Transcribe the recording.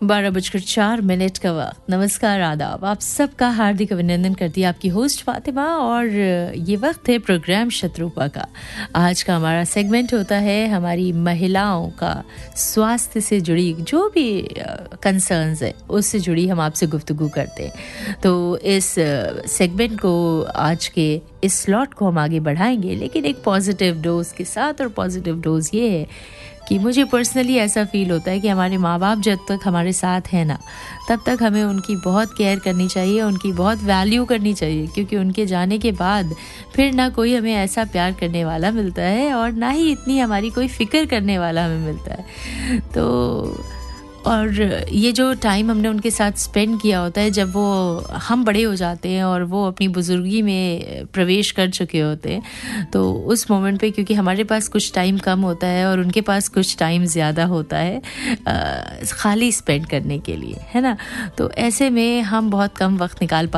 12:04 का वक्त। नमस्कार, आदाब, आप सबका हार्दिक अभिनंदन करती है आपकी होस्ट फातिमा। और ये वक्त है प्रोग्राम शत्रुपा का। आज का हमारा सेगमेंट होता है हमारी महिलाओं का स्वास्थ्य से जुड़ी जो भी कंसर्न्स है उससे जुड़ी हम आपसे गुफ्तगू करते हैं। तो इस सेगमेंट को आज के इस स्लॉट को हम आगे बढ़ाएंगे, लेकिन एक पॉजिटिव डोज के साथ। और पॉजिटिव डोज ये है कि मुझे पर्सनली ऐसा फील होता है कि हमारे माँ बाप जब तक हमारे साथ हैं ना, तब तक हमें उनकी बहुत केयर करनी चाहिए, उनकी बहुत वैल्यू करनी चाहिए, क्योंकि उनके जाने के बाद फिर ना कोई हमें ऐसा प्यार करने वाला मिलता है और ना ही इतनी हमारी कोई फ़िक्र करने वाला हमें मिलता है। तो और ये जो टाइम हमने उनके साथ स्पेंड किया होता है, जब वो हम बड़े हो जाते हैं और वो अपनी बुजुर्गी में प्रवेश कर चुके होते हैं, तो उस मोमेंट पे क्योंकि हमारे पास कुछ टाइम कम होता है और उनके पास कुछ टाइम ज़्यादा होता है खाली स्पेंड करने के लिए, है ना। तो ऐसे में हम बहुत कम वक्त निकाल